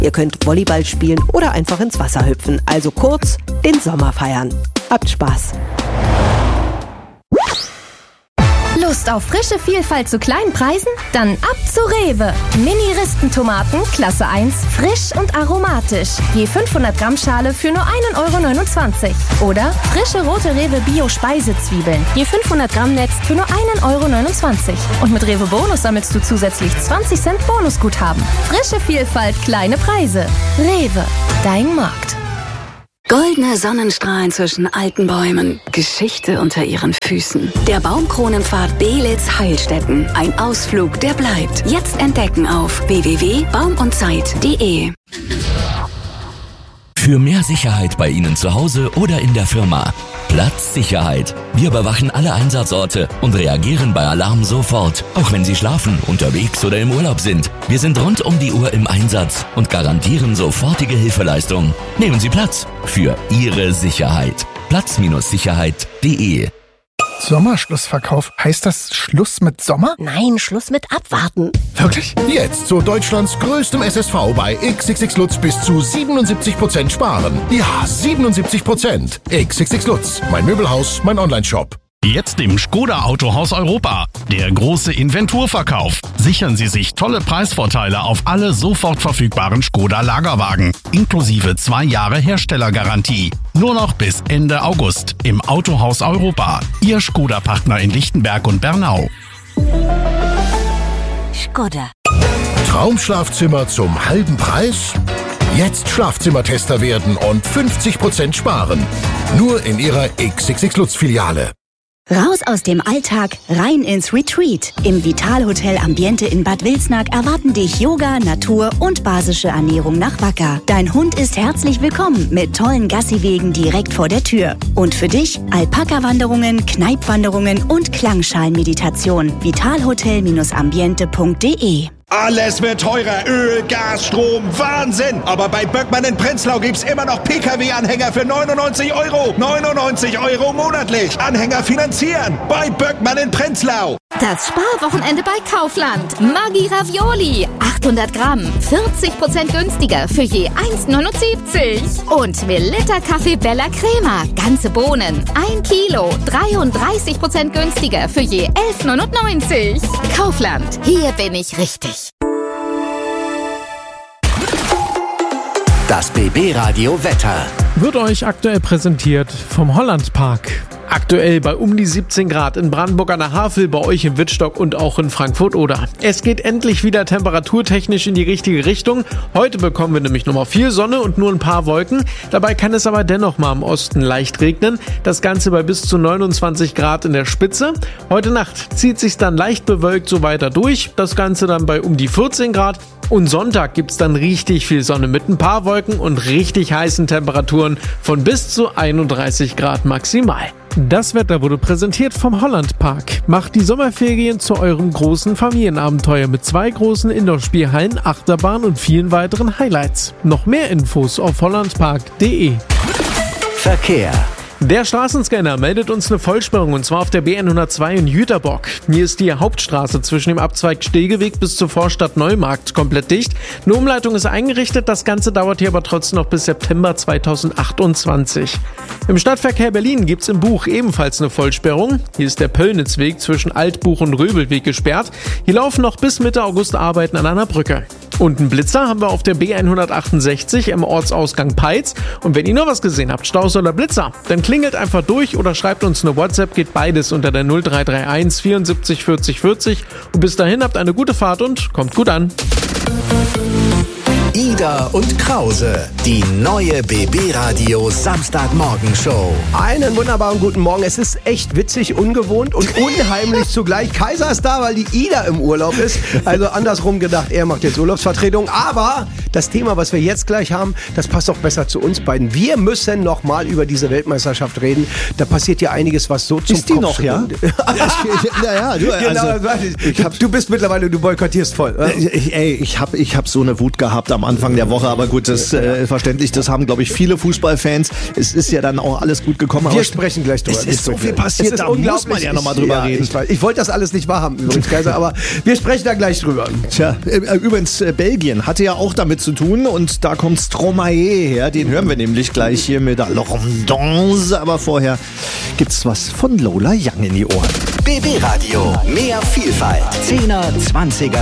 Ihr könnt Volleyball spielen oder einfach ins Wasser hüpfen. Also kurz, den Sommer feiern. Habt Spaß! Lust auf frische Vielfalt zu kleinen Preisen? Dann ab zu Rewe. Mini-Ristentomaten, Klasse 1, frisch und aromatisch. Je 500 Gramm Schale für nur 1,29 €. Oder frische rote Rewe Bio-Speisezwiebeln. Je 500 Gramm Netz für nur 1,29 €. Und mit Rewe Bonus sammelst du zusätzlich 20 Cent Bonusguthaben. Frische Vielfalt, kleine Preise. Rewe, dein Markt. Goldene Sonnenstrahlen zwischen alten Bäumen, Geschichte unter ihren Füßen. Der Baumkronenpfad Belitz-Heilstätten. Ein Ausflug, der bleibt. Jetzt entdecken auf www.baumundzeit.de. Für mehr Sicherheit bei Ihnen zu Hause oder in der Firma. Platzsicherheit. Wir überwachen alle Einsatzorte und reagieren bei Alarm sofort, auch wenn Sie schlafen, unterwegs oder im Urlaub sind. Wir sind rund um die Uhr im Einsatz und garantieren sofortige Hilfeleistung. Nehmen Sie Platz für Ihre Sicherheit. Platz-sicherheit.de. Sommerschlussverkauf. Heißt das Schluss mit Sommer? Nein, Schluss mit Abwarten. Wirklich? Jetzt zu Deutschlands größtem SSV bei XXX Lutz bis zu 77% sparen. Ja, 77%. XXX Lutz. Mein Möbelhaus, mein Onlineshop. Jetzt im Škoda Autohaus Europa. Der große Inventurverkauf. Sichern Sie sich tolle Preisvorteile auf alle sofort verfügbaren Škoda Lagerwagen. Inklusive 2 Jahre Herstellergarantie. Nur noch bis Ende August im Autohaus Europa. Ihr Škoda-Partner in Lichtenberg und Bernau. Škoda. Traumschlafzimmer zum halben Preis? Jetzt Schlafzimmertester werden und 50% sparen. Nur in Ihrer XXX Lutz Filiale. Raus aus dem Alltag, rein ins Retreat. Im Vitalhotel Ambiente in Bad Wilsnack erwarten dich Yoga, Natur und basische Ernährung nach Wacker. Dein Hund ist herzlich willkommen mit tollen Gassiwegen direkt vor der Tür. Und für dich Alpaka-Wanderungen, Kneipwanderungen und Klangschalenmeditation. Vitalhotel-ambiente.de. Alles wird teurer. Öl, Gas, Strom, Wahnsinn. Aber bei Böckmann in Prenzlau gibt's immer noch PKW-Anhänger für 99 €. 99 € monatlich. Anhänger finanzieren. Bei Böckmann in Prenzlau. Das Sparwochenende bei Kaufland. Maggi Ravioli. 800 Gramm. 40% günstiger für je 1,79 €. Und Melitta Kaffee Bella Crema. Ganze Bohnen. 1 Kilo. 33% günstiger für je 11,99 €. Kaufland. Hier bin ich richtig. Das BB-Radio Wetter wird euch aktuell präsentiert vom Hollandpark. Aktuell bei um die 17 Grad in Brandenburg an der Havel, bei euch in Wittstock und auch in Frankfurt-Oder. Es geht endlich wieder temperaturtechnisch in die richtige Richtung. Heute bekommen wir nämlich nochmal viel Sonne und nur ein paar Wolken. Dabei kann es aber dennoch mal im Osten leicht regnen. Das Ganze bei bis zu 29 Grad in der Spitze. Heute Nacht zieht sich dann leicht bewölkt so weiter durch. Das Ganze dann bei um die 14 Grad. Und Sonntag gibt's dann richtig viel Sonne mit ein paar Wolken und richtig heißen Temperaturen von bis zu 31 Grad maximal. Das Wetter wurde präsentiert vom Hollandpark. Macht die Sommerferien zu eurem großen Familienabenteuer mit 2 großen Indoor-Spielhallen, Achterbahn und vielen weiteren Highlights. Noch mehr Infos auf hollandpark.de. Verkehr. Der Straßenscanner meldet uns eine Vollsperrung und zwar auf der B102 in Jüterbock. Hier ist die Hauptstraße zwischen dem Abzweig Stegeweg bis zur Vorstadt Neumarkt komplett dicht. Eine Umleitung ist eingerichtet, das Ganze dauert hier aber trotzdem noch bis September 2028. Im Stadtverkehr Berlin gibt's im Buch ebenfalls eine Vollsperrung. Hier ist der Pöllnitzweg zwischen Altbuch und Röbelweg gesperrt. Hier laufen noch bis Mitte August Arbeiten an einer Brücke. Und einen Blitzer haben wir auf der B168 im Ortsausgang Peitz. Und wenn ihr noch was gesehen habt, Staus oder Blitzer, dann klingelt einfach durch oder schreibt uns eine WhatsApp, geht beides unter der 0331 74 40 40. Und bis dahin habt eine gute Fahrt und kommt gut an. Ida und Krause, die neue BB-Radio Samstagmorgen-Show. Einen wunderbaren guten Morgen. Es ist echt witzig, ungewohnt und unheimlich zugleich. Kaiser ist da, weil die Ida im Urlaub ist. Also andersrum gedacht, er macht jetzt Urlaubsvertretung. Aber das Thema, was wir jetzt gleich haben, das passt auch besser zu uns beiden. Wir müssen noch mal über diese Weltmeisterschaft reden. Da passiert ja einiges, was so zum Ist die Kopf noch, ja? Naja, du, genau, also, du bist mittlerweile, du boykottierst voll. Ich hab so eine Wut gehabt am am Anfang der Woche, aber gut, das ist verständlich, das haben, glaube ich, viele Fußballfans. Es ist ja dann auch alles gut gekommen. Wir sprechen gleich drüber. Es ist so viel passiert, da muss man ja nochmal drüber reden. Ich wollte das alles nicht wahrhaben übrigens, Kaiser, aber wir sprechen da gleich drüber. Tja, übrigens, Belgien hatte ja auch damit zu tun und da kommt Stromae her, den hören wir nämlich gleich hier mit Alors on danse, aber vorher gibt's was von Lola Young in die Ohren. BB Radio, mehr Vielfalt. 10er, 20er.